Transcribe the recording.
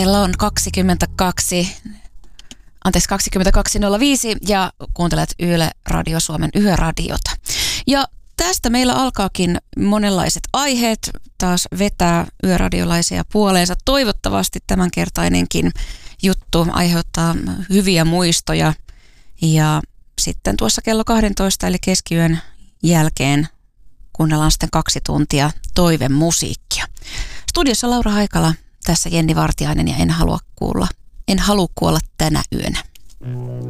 Kello on 22.05 ja kuuntelet Yle Radio Suomen Yöradiota. Ja tästä meillä alkaakin monenlaiset aiheet taas vetää yöradiolaisia puoleensa. Toivottavasti tämänkertainenkin juttu aiheuttaa hyviä muistoja. Ja sitten tuossa kello 12 eli keskiyön jälkeen kuunnellaan sitten 2 tuntia toivemusiikkia. Studiossa Laura Haikala, tässä Jenni Vartiainen ja en halua kuolla tänä yönä.